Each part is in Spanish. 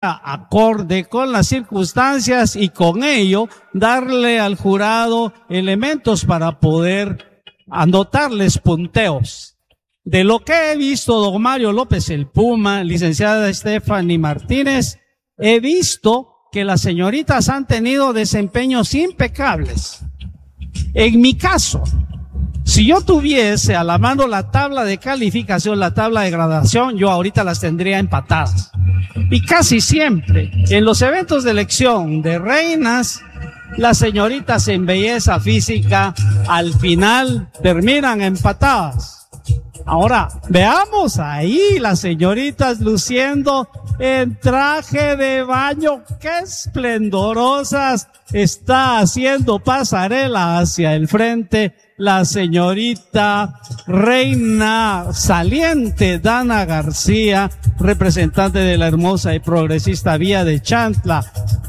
acorde con las circunstancias y con ello darle al jurado elementos para poder anotarles punteos. De lo que he visto, don Mario López el Puma, licenciada Stephanie Martínez, he visto que las señoritas han tenido desempeños impecables. En mi caso, si yo tuviese a la mano la tabla de calificación, la tabla de gradación, yo ahorita las tendría empatadas. Y casi siempre, en los eventos de elección de reinas, las señoritas en belleza física al final terminan empatadas. Ahora, veamos ahí las señoritas luciendo en traje de baño. ¡Qué esplendorosas! Está haciendo pasarela hacia el frente la señorita reina saliente Dana García, representante de la hermosa y progresista Vía de Chantla.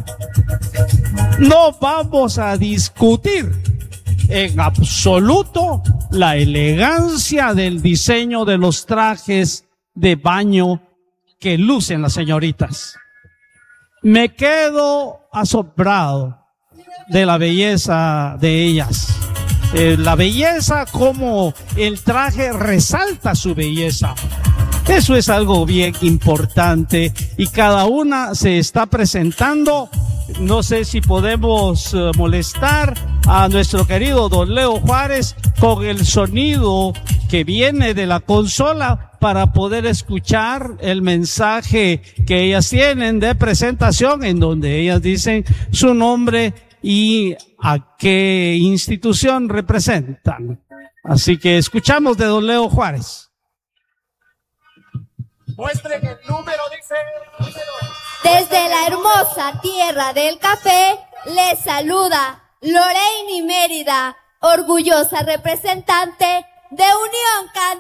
No vamos a discutir en absoluto la elegancia del diseño de los trajes de baño que lucen las señoritas. Me quedo asombrado de la belleza de ellas. La belleza, como el traje resalta su belleza. Eso es algo bien importante y cada una se está presentando. No sé si podemos molestar a nuestro querido don Leo Juárez con el sonido que viene de la consola para poder escuchar el mensaje que ellas tienen de presentación, en donde ellas dicen su nombre y a qué institución representan. Así que escuchamos de don Leo Juárez. Muestren el número, dice. Desde la hermosa tierra del café, les saluda Lorraine Mérida, orgullosa representante de Unión Candelaria.